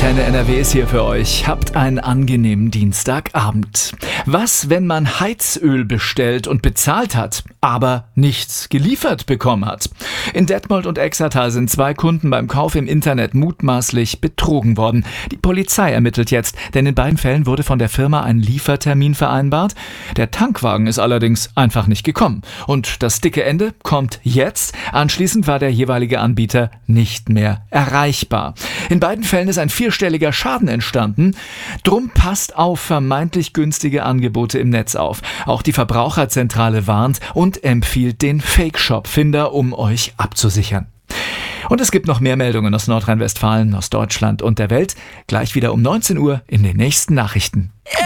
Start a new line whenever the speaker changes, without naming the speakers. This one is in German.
Antenne NRW ist hier für euch. Habt einen angenehmen Dienstagabend. Was, wenn man Heizöl bestellt und bezahlt hat, aber nichts geliefert bekommen hat? In Detmold und Exertal sind 2 Kunden beim Kauf im Internet mutmaßlich betrogen worden. Die Polizei ermittelt jetzt, denn in beiden Fällen wurde von der Firma ein Liefertermin vereinbart. Der Tankwagen ist allerdings einfach nicht gekommen. Und das dicke Ende kommt jetzt. Anschließend war der jeweilige Anbieter nicht mehr erreichbar. In beiden Fällen ist ein 4-stelliger Schaden entstanden. Drum passt auf vermeintlich günstige Angebote im Netz auf. Auch die Verbraucherzentrale warnt und empfiehlt den Fake-Shop-Finder, um euch abzusichern. Und es gibt noch mehr Meldungen aus Nordrhein-Westfalen, aus Deutschland und der Welt. Gleich wieder um 19 Uhr in den nächsten Nachrichten.